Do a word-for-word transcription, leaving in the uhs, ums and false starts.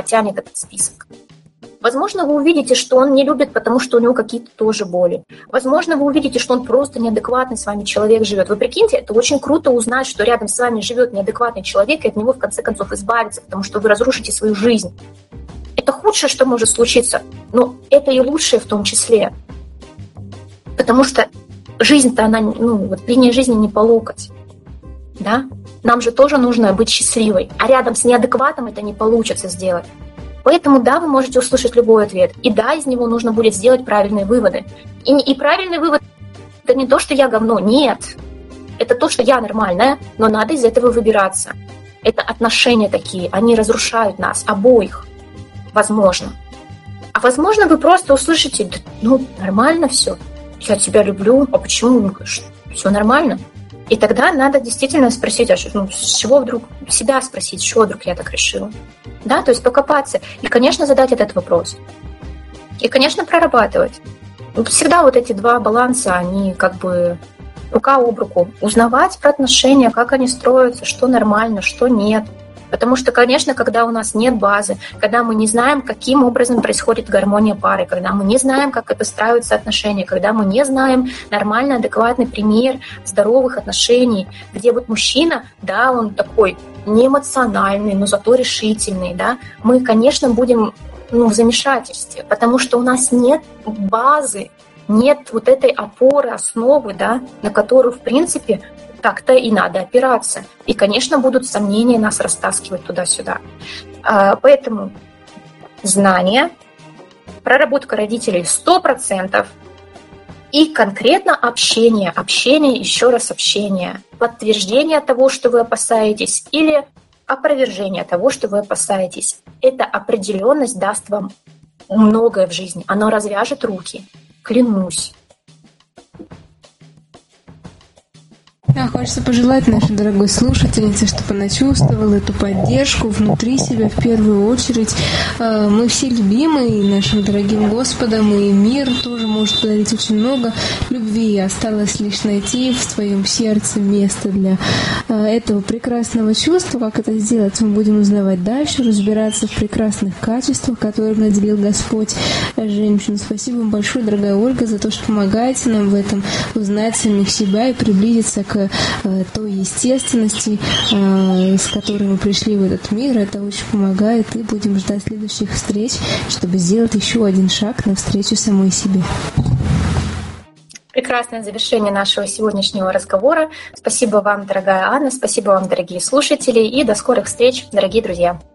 потянет этот список. Возможно, вы увидите, что он не любит, потому что у него какие-то тоже боли. Возможно, вы увидите, что он просто неадекватный с вами человек живет. Вы прикиньте, это очень круто узнать, что рядом с вами живет неадекватный человек, и от него в конце концов избавиться, потому что вы разрушите свою жизнь. Это худшее, что может случиться, но это и лучшее в том числе. Потому что жизнь-то, она, ну, вот линия жизни не по локоть. Да? Нам же тоже нужно быть счастливой, а рядом с неадекватом это не получится сделать. Поэтому да, вы можете услышать любой ответ. И да, из него нужно будет сделать правильные выводы. И, и правильный вывод – это не то, что я говно. Нет. Это то, что я нормальная, но надо из этого выбираться. Это отношения такие, они разрушают нас обоих. Возможно. А возможно, вы просто услышите: ну, нормально все. Я тебя люблю. А почему? Все нормально. И тогда надо действительно спросить, а что, ну, с чего вдруг, себя спросить, с чего вдруг я так решила. Да, то есть покопаться. И, конечно, задать этот вопрос. И, конечно, прорабатывать. Всегда вот эти два баланса, они как бы рука об руку. Узнавать про отношения, как они строятся, что нормально, что нет. Потому что, конечно, когда у нас нет базы, когда мы не знаем, каким образом происходит гармония пары, когда мы не знаем, как это строятся отношения, когда мы не знаем нормальный, адекватный пример здоровых отношений, где вот мужчина, да, он такой не эмоциональный, но зато решительный, да, мы, конечно, будем, ну, в замешательстве, потому что у нас нет базы, нет вот этой опоры, основы, да, на которую, в принципе, так-то и надо опираться. И, конечно, будут сомнения нас растаскивать туда-сюда. Поэтому знания, проработка родителей сто процентов и конкретно общение. Общение, еще раз общение. Подтверждение того, что вы опасаетесь, или опровержение того, что вы опасаетесь. Эта определенность даст вам многое в жизни. Оно развяжет руки. Клянусь. Да, хочется пожелать нашей дорогой слушательнице, чтобы она чувствовала эту поддержку внутри себя в первую очередь. Мы все любимы нашим дорогим Господом, и мир тоже может подарить очень много любви. Осталось лишь найти в своем сердце место для этого прекрасного чувства. Как это сделать, мы будем узнавать дальше, разбираться в прекрасных качествах, которым наделил Господь женщину. Спасибо вам большое, дорогая Ольга, за то, что помогаете нам в этом узнать самих себя и приблизиться к той естественности, с которой мы пришли в этот мир. Это очень помогает, и будем ждать следующих встреч, чтобы сделать еще один шаг навстречу самой себе. Прекрасное завершение нашего сегодняшнего разговора. Спасибо вам, дорогая Анна, спасибо вам, дорогие слушатели, и до скорых встреч, дорогие друзья.